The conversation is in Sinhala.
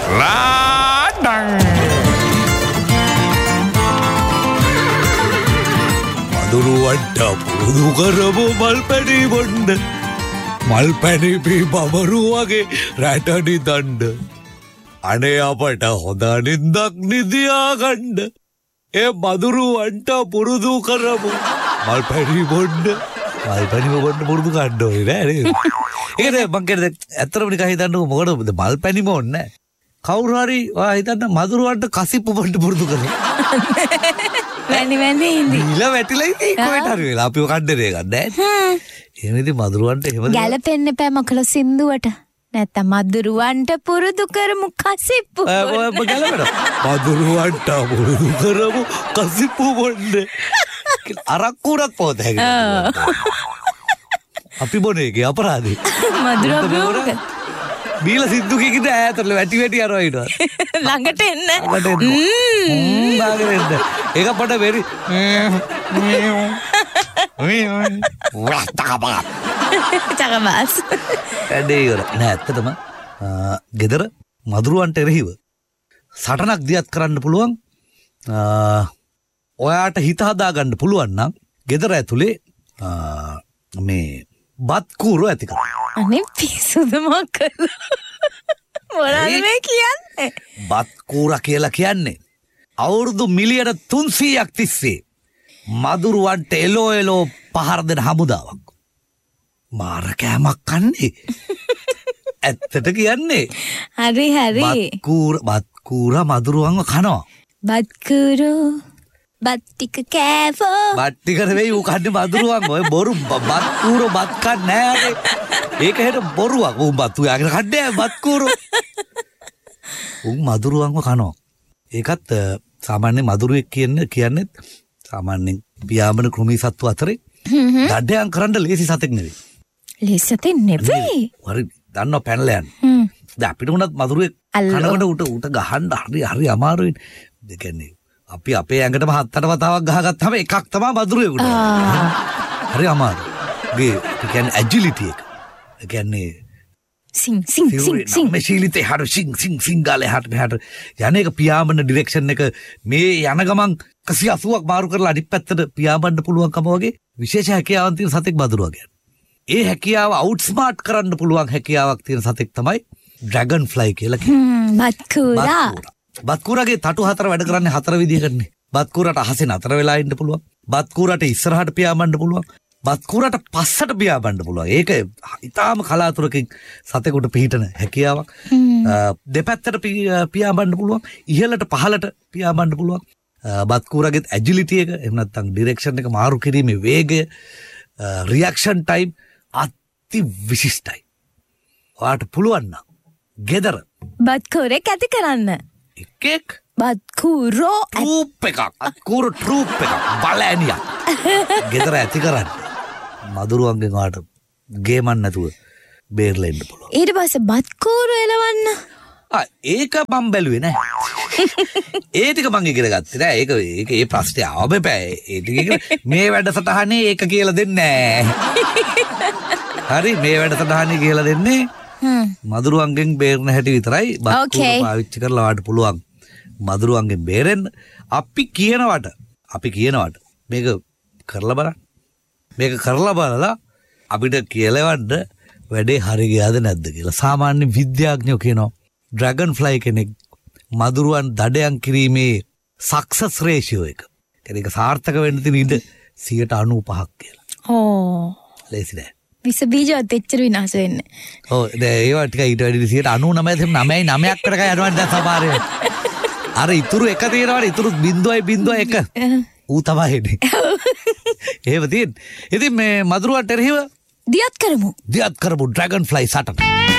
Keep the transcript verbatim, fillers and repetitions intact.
ලාඩං මදුරුවන්ට පුරුදු කරමු මල්පැණි බොන්න මල්පැණි පී බබරු වගේ රැටනි දණ්ඩ අනේ අපට හොඳ නින්දක් නිදියාගණ්ඩ ඒ මදුරුවන්ට පුරුදු කරමු මල්පැණි බොන්න මල්පැණි බොන්න පුරුදු ගන්න ඕනේ නෑ ඒකද මං කියන්නේ ඇත්තටම නිකන් හිතන්නකො මොකටද මල්පැණිම ඕනේ කවුරු හරි ඔයා හිතන්න මදුරුවන්ට කසිප්පු බොන්න පුරුදු කරලා වැනි වැනි ඉඳි ඊලා වැටිලා ඉතින් කොහෙට හරි වෙලා අපිව කණ්ඩේ ගන්න නෑ එහෙම ඉතින් මදුරුවන්ට එහෙම ගැලපෙන්න එපා මොකල සින්දුවට නැත්තම් මදුරුවන්ට පුරුදු කරමු කසිප්පු ගැලපෙන මදුරුවන්ට පුරුදු කරමු කසිප්පු බොන්න අරක්කුරක් පොත හැකියි අපි බොනේ එකේ අපරාධේ මදුරුව බීලා සිද්දු කිකිට ඈතට වැටි වැටි යනවා ඊට ළඟට එන්න ළඟට එන්න ම්ම් ළඟට එන්න ඒක පොඩ වෙරි වස්තකපා චකබස් ඇඩේ ඉවර නෑ ඇත්තටම ගෙදර මදුරුවන්ට එරෙහිව සටනක් දියත් කරන්න පුළුවන් ඔයාට හිත හදා ගන්න පුළුවන් නම් ගෙදර ඇතුලේ මේ බත් කූරු ඇති කරගන්න. අනේ පිසුද මොකද මොනවද මේ කියන්නේ? බත් කූර කියලා කියන්නේ අවුරුදු මිලියන තුන්සීයක් තිස්සේ මදුරුවන්ට එලෝ එලෝ පහර දෙන හමුදාවක්. මාර කෑමක් කන්නේ. ඇත්තට කියන්නේ. හරි හරි. බත් කූර බත් කූර මදුරුවන්ව කනවා. බත් කූරු බත් ටික කෑවෝ. බත් ටික නෙවෙයි ඌ කන්නේ මදුරුවන්. ඔය බොරු බත් කූර බත් කන්නේ නෑ. ඒක හෙට බොරුවක්. ඌ බත් උයාගෙන කන්නේ බත් කූර. ඌ මදුරුවන්ව කනවා. ඒකත් සාමාන්‍ය මදුරුවෙක් කියන්නේ කියන්නේ සාමාන්‍යයෙන් පියාඹන කෘමි සත්තු අතරේ දඩයන් කරන්න ලේසි සතෙක් නෙවෙයි. ලේසි සතෙක් නෙවෙයි. හරි දන්නව පැනලා යන්න. දැන් අපිට උනත් මදුරුවෙක් කනකොට උට උට ගහන්න හරි හරි අමාරුයි. ඒ කියන්නේ අපි අපේ ඇඟටම හත්තට වතාවක් ගහගත්තාම එකක් තමයි මදුරුවෙකුට. හරි අමාරුයි. ගේ ඒ කියන්නේ ඇජිලිටි එක. ඒ කියන්නේ සිං සිං සිං සිං මේ ශීලිතේ හර සිං සිං සිං ගාලේ හට මෙහාට යන්නේක පියාඹන ඩිරෙක්ෂන් එක මේ යන ගමන් එකසිය අසූවක් මාරු කරලා අනිත් පැත්තට පියාඹන්න පුළුවන්කම වගේ විශේෂ හැකියාවක් තියෙන සතෙක් මදුරුවා කියන්නේ. ඒ හැකියාව අවුට්ස්මාර්ට් කරන්න පුළුවන් හැකියාවක් තියෙන සතෙක් තමයි ඩ්‍රැගන් ෆ්ලයි කියලා කියන්නේ. බත්කූරා. බත්කූරාගේ තටු හතර වැඩ කරන්නේ හතර විදිහකටනේ. බත්කූරාට අහසේ නතර වෙලා ඉන්න පුළුවන්. බත්කූරාට ඉස්සරහට පියාඹන්න පුළුවන්. බත්කූරාට පස්සට පියාඹන්න පුළුවන්. ඒක ඊටාම කලාතුරකින් සතෙකුට පිහිටන හැකියාවක්. දෙපැත්තට පියාඹන්න පුළුවන්. ඉහළට පහළට පියාඹන්න පුළුවන්. බත්කූරාගේ ඇජිලිටි එක එහෙම නැත්නම් ඩිරෙක්ෂන් එක මාරු කිරීමේ වේගය රියැක්ෂන් ටයිම් අති විශිෂ්ටයි. ඔයාට පුළුවන් නම් ගෙදර බත්කූරෙක් ඇති කරන්න. එක් එක් බත්කූරෝ ට්‍රූප් එකක් අත්කූර ට්‍රූප් එකක් බලෑනියක් ගෙදර ඇති කරන්න. මදුරුවන්ගෙන් ඔයාට ගේමන් නැතුව බේරලා ඉන්න පුළුවන්. ඊට පස්සේ බත්කූරු එලවන්න. ආ ඒක මම බැලුවේ නෑ. ඒ ටික මම ඉගෙන ගත්තේ නෑ. ඒක ඒක ඒ ප්‍රශ්නේ ආව බෑ. ඒ ටික මේ වැඩසටහනේ ඒක කියලා දෙන්නේ නෑ. හරි මේ වැඩසටහනේ කියලා දෙන්නේ මදුරුවන්ගෙන් බේරන හැටි විතරයි. බත්කූරු පාවිච්චි කරලා වාට පුළුවන් මදුරුවන්ගෙන් බේරෙන්න. අපි කියනවට අපි කියනවට මේක කරලා බලන්න. මේක කරලා බලලා අපිට කියලවන්න වැඩේ හරි ගියාද නැද්ද කියලා. සාමාන්‍ය විද්‍යාඥයෝ කියනවා ඩ්‍රැගන් ෆ්ලයි කෙනෙක් මදුරුවන් දඩයන් කිරීමේ සක්සස් රේෂියෝ එක. ඒක සාර්ථක වෙන්න තියෙන ඉඩ සියයට අනූපහක් කියලා. ඕ. ලේසි නෑ. විස බීජවත් එච්චර විනාශ වෙන්නේ. ඔව් ඒවා ටික ඊට වැඩි සියයට අනූනවය දශම නවයයි නවයක් කට යනවා දැන් සමහරේ. අර ඉතුරු එක තියෙනවාට ඉතුරු බිංදුවයි බිංදුව එක. ඌ තමයි එන්නේ. එහෙම තියෙන්නේ. ඉතින් මේ මදුරුවන්ට එරෙහිව දියත් කරමු. දියත් කරමු ඩ්‍රැගන් ෆ්ලයි සටන.